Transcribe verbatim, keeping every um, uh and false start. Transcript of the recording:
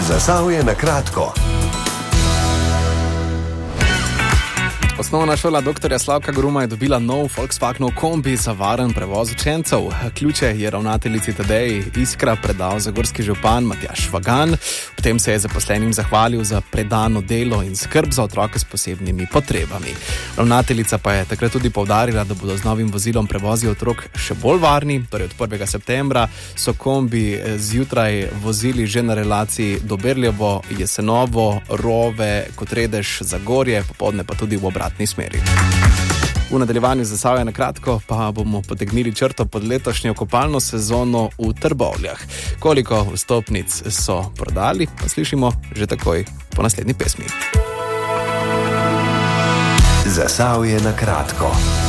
Zasavje na kratko. Osnovna šola doktorja Slavka Gruma je dobila nov Volkswagenov kombi za varen prevoz učencev. Ključe je ravnateljici Tadeji Iskra predal zagorski župan Matjaž Švagan. Potem se je zaposlenim zahvalil za predano delo in skrb za otroke s posebnimi potrebami. Ravnateljica pa je takrat tudi poudarila, da bodo z novim vozilom prevozi otrok še bolj varni. Torej od prvega septembra so kombi zjutraj vozili že na relaciji Doberljevo, Jesenovo, Rove, Kotredež, Zagorje, popoldne pa tudi v obratni smeri. V nadaljevanju Zasavja na kratko pa bomo potegnili črto pod letošnjo kopalno sezono v Trbovljah. Koliko vstopnic so prodali, pa slišimo že takoj po naslednji pesmi. Zasavje na kratko.